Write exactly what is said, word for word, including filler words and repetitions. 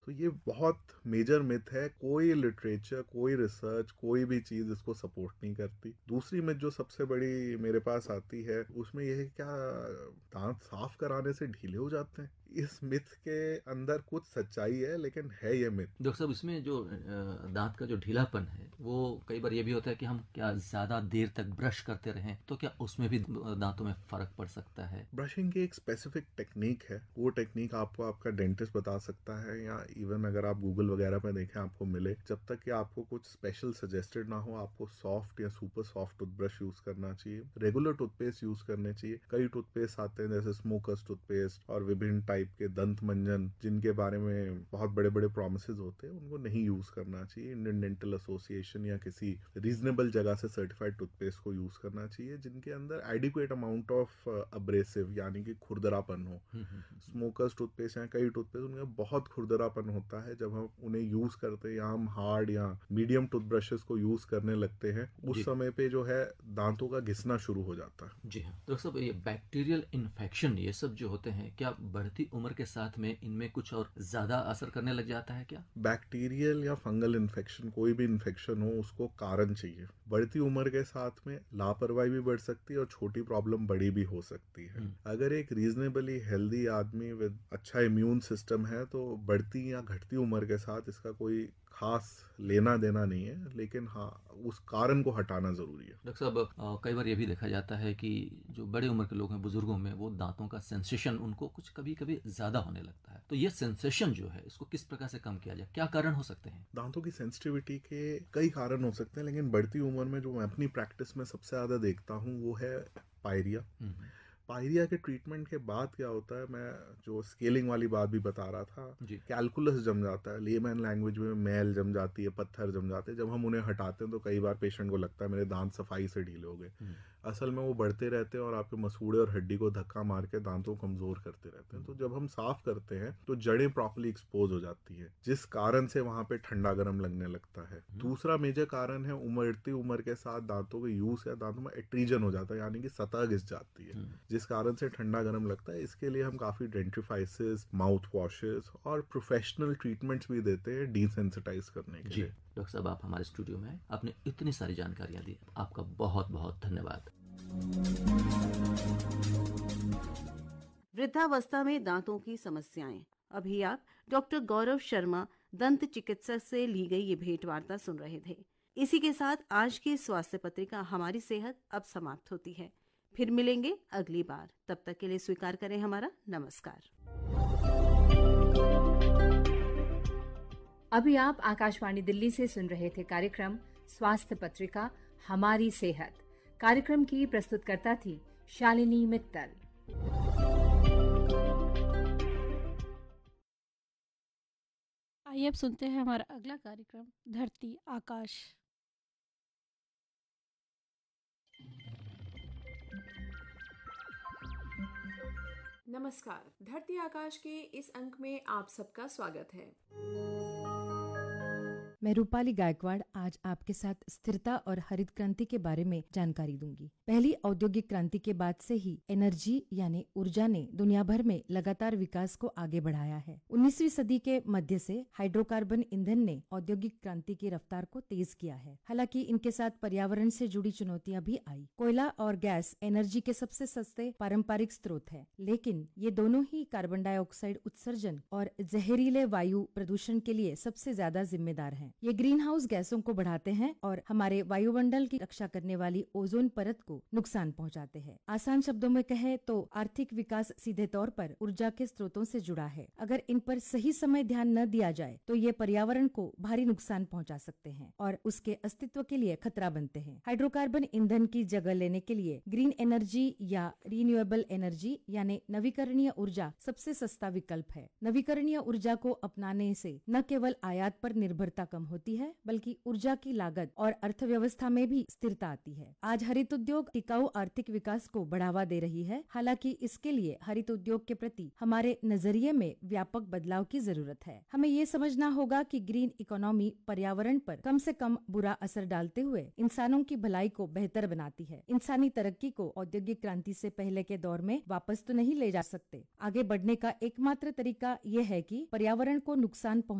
तो ये बहुत मेजर मिथ है, कोई लिटरेचर, कोई रिसर्च, कोई भी चीज इसको सपोर्ट नहीं करती। दूसरी मिथ जो सबसे बड़ी मेरे पास आती है उसमें यह है कि क्या दांत साफ कराने से ढीले हो जाते हैं। इस मिथ के अंदर कुछ सच्चाई है, लेकिन है ये मिथ। डॉक्टर साहब, इसमें जो दांत का जो ढीलापन है वो कई बार ये भी होता है कि हम क्या ज्यादा देर तक ब्रश करते रहें तो क्या उसमें भी दांतों में फर्क पड़ सकता है? ब्रशिंग की एक स्पेसिफिक टेक्निक है, वो टेक्निक आपको आपका डेंटिस्ट बता सकता है, या इवन अगर आप गूगल वगैरह पे देखें आपको मिले। जब तक कि आपको कुछ स्पेशल सजेस्टेड ना हो, आपको सॉफ्ट या सुपर सॉफ्ट टूथब्रश यूज करना चाहिए, रेगुलर टूथपेस्ट यूज करने चाहिए। कई टूथपेस्ट आते हैं जैसे स्मोकर्स टूथपेस्ट और विभिन्न टाइप के दंत मंजन, जिनके बारे में बहुत बड़े बड़े प्रोमिस होते हैं, उनको नहीं यूज करना चाहिए। इंडियन डेंटल एसोसिएशन या किसी रीजनेबल जगह से सर्टिफाइड टूथपेस्ट को यूज करना चाहिए, जिनके अंदर एडिक्वेट अमाउंट ऑफ अब्रेसिव यानी कि खुरदरापन हो। स्मोकर्स टूथपेस्ट हैं, कई टूथपेस्ट उनमें बहुत खुरदरापन होता है। जब हम उन्हें यूज करते हैं या हम हार्ड या मीडियम टूथब्रशेस को यूज करने लगते हैं, उस समय पे जो है दांतों का घिसना शुरू हो जाता है। जी हाँ डॉक्टर साहब, ये बैक्टीरियल इन्फेक्शन ये सब जो होते हैं, क्या बढ़ती उम्र के साथ में इनमें कुछ और ज्यादा असर करने लग जाता है क्या? बैक्टीरियल या फंगल इन्फेक्शन, कोई भी इन्फेक्शन हो, उसको कारण चाहिए। बढ़ती उम्र के साथ में लापरवाही भी बढ़ सकती है और छोटी प्रॉब्लम बड़ी भी हो सकती है। अगर एक रीजनेबली हेल्दी आदमी विद अच्छा इम्यून सिस्टम है तो बढ़ती या घटती उम्र के साथ इसका कोई खास लेना देना नहीं है, लेकिन हाँ उस कारण को हटाना जरूरी है। डॉक्टर साहब, कई बार ये भी देखा जाता है कि जो बड़े उम्र के लोग हैं, बुजुर्गों में, वो दांतों का सेंसेशन उनको कुछ कभी कभी ज्यादा होने लगता है। तो ये सेंसेशन जो है इसको किस प्रकार से कम किया जाए, क्या कारण हो सकते हैं? दांतों की सेंसिटिविटी के कई कारण हो सकते हैं, लेकिन बढ़ती उम्र में जो मैं अपनी प्रैक्टिस में सबसे ज्यादा देखता हूँ वो है पायरिया। पायरिया के ट्रीटमेंट के बाद क्या होता है, मैं जो स्केलिंग वाली बात भी बता रहा था, कैलकुलस जम जाता है, लेमैन लैंग्वेज में मैल जम जाती है, पत्थर जम जाते हैं। जब हम उन्हें हटाते हैं तो कई बार पेशेंट को लगता है मेरे दांत सफाई से ढीले हो गए। असल में वो बढ़ते रहते हैं और आपके मसूड़े और हड्डी को धक्का मार के दांतों को कमजोर करते रहते हैं। तो जब हम साफ करते हैं तो जड़ें प्रॉपर्ली एक्सपोज हो जाती है, जिस कारण से वहां पे ठंडा गर्म लगने लगता है। दूसरा मेजर कारण है उमड़ती उम्र के साथ दांतों के यूज या दांतों में एट्रीजन हो जाता है, यानी कि सतह घिस जाती है, जिस कारण से ठंडा गर्म लगता है। इसके लिए हम काफी डेंटिफाइसेस, माउथ वॉशेस और प्रोफेशनल ट्रीटमेंट्स भी देते हैं डिसेंसिटाइज करने के लिए। डॉक्टर साहब, आप हमारे स्टूडियो में आए, आपने इतनी सारी जानकारियां दी, आपका बहुत बहुत धन्यवाद। वृद्धावस्था में दांतों की समस्याएं। अभी आप डॉक्टर गौरव शर्मा, दंत चिकित्सक से ली गई ये भेंट वार्ता सुन रहे थे। इसी के साथ आज की स्वास्थ्य पत्रिका हमारी सेहत अब समाप्त होती है। फिर मिलेंगे अगली बार, तब तक के लिए स्वीकार करें हमारा नमस्कार। अभी आप आकाशवाणी दिल्ली से सुन रहे थे कार्यक्रम स्वास्थ्य पत्रिका हमारी सेहत। कार्यक्रम की प्रस्तुतकर्ता थी शालिनी मित्तल। आइए अब सुनते हैं हमारा अगला कार्यक्रम धरती आकाश। नमस्कार, धरती आकाश के इस अंक में आप सबका स्वागत है। मैं रूपाली गायकवाड़ आज आपके साथ स्थिरता और हरित क्रांति के बारे में जानकारी दूंगी। पहली औद्योगिक क्रांति के बाद से ही एनर्जी यानी ऊर्जा ने दुनिया भर में लगातार विकास को आगे बढ़ाया है। उन्नीसवीं सदी के मध्य से हाइड्रोकार्बन ईंधन ने औद्योगिक क्रांति की रफ्तार को तेज किया है। हालांकि इनके साथ पर्यावरण से जुड़ी चुनौतियां भी आई। कोयला और गैस एनर्जी के सबसे सस्ते पारंपरिक स्रोत है, लेकिन ये दोनों ही कार्बन डाइऑक्साइड उत्सर्जन और जहरीले वायु प्रदूषण के लिए सबसे ज्यादा जिम्मेदार हैं। ये ग्रीन हाउस गैसों को बढ़ाते हैं और हमारे वायुमंडल की रक्षा करने वाली ओजोन परत को नुकसान पहुंचाते हैं। आसान शब्दों में कहे तो आर्थिक विकास सीधे तौर पर ऊर्जा के स्रोतों से जुड़ा है। अगर इन पर सही समय ध्यान न दिया जाए तो ये पर्यावरण को भारी नुकसान पहुंचा सकते हैं और उसके अस्तित्व के लिए खतरा बनते हैं। हाइड्रोकार्बन ईंधन की जगह लेने के लिए ग्रीन एनर्जी या रिन्यूएबल एनर्जी यानी नवीकरणीय ऊर्जा सबसे सस्ता विकल्प है। नवीकरणीय ऊर्जा को अपनाने से न केवल आयात पर निर्भरता कम होती है, बल्कि ऊर्जा की लागत और अर्थव्यवस्था में भी स्थिरता आती है। आज हरित उद्योग टिकाऊ आर्थिक विकास को बढ़ावा दे रही है। हालांकि इसके लिए हरित उद्योग के प्रति हमारे नजरिए में व्यापक बदलाव की जरूरत है। हमें ये समझना होगा कि ग्रीन इकोनॉमी पर्यावरण पर कम से कम बुरा असर डालते हुए इंसानों की भलाई को बेहतर बनाती है। इंसानी तरक्की को औद्योगिक क्रांति से पहले के दौर में वापस तो नहीं ले जा सकते। आगे बढ़ने का एकमात्र तरीका यह है कि पर्यावरण को नुकसान